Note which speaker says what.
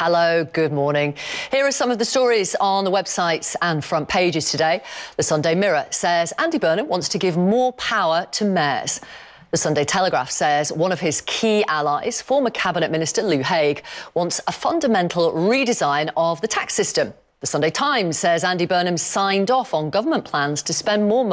Speaker 1: Hello, good morning. Here are some of the stories on the websites and front pages today. The Sunday Mirror says Andy Burnham wants to give more power to mayors. The Sunday Telegraph says one of his key allies, former Cabinet Minister Lou Haig, wants a fundamental redesign of the tax system. The Sunday Times says Andy Burnham signed off on government plans to spend more money